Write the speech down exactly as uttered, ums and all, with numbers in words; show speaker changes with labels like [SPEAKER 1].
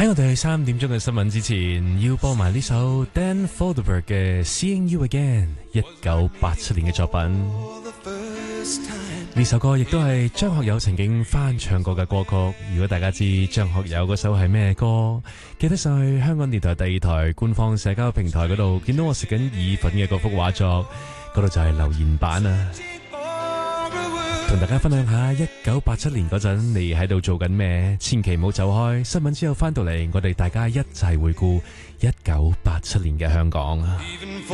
[SPEAKER 1] 喺我哋三點鐘嘅新聞之前，要播埋呢首 Dan Fogelberg 嘅 Seeing You Again， 一九八七年嘅作品。呢首歌亦都係張學友曾經翻唱過嘅歌曲。如果大家知張學友嗰首係咩歌，記得上去香港電台第二台官方社交平台嗰度，見到我食緊意粉嘅嗰幅畫作，嗰度就係留言版啊！同大家分享下一九八七年嗰陣你喺度做緊咩？千祈唔好走開，新聞之後翻到嚟，我哋大家一齊回顧一九八七年嘅香港。